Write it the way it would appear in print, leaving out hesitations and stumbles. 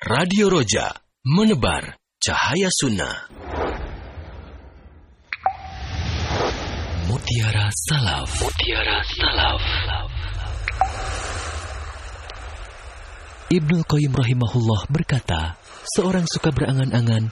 Radio Roja, menebar cahaya sunnah. Mutiara Salaf. Mutiara Salaf. Ibnul Qayyim rahimahullah berkata, seorang suka berangan-angan